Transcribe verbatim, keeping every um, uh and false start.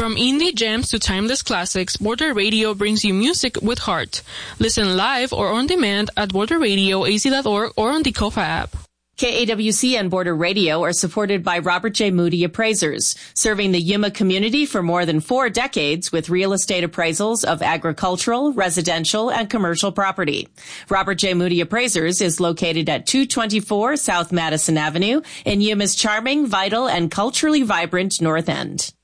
From indie gems to timeless classics, Border Radio brings you music with heart. Listen live or on demand at border radio a z dot org or on the Kofa app. K A W C and Border Radio are supported by Robert J. Moody Appraisers, serving the Yuma community for more than four decades with real estate appraisals of agricultural, residential, and commercial property. Robert J. Moody Appraisers is located at two twenty-four South Madison Avenue in Yuma's charming, vital, and culturally vibrant North End.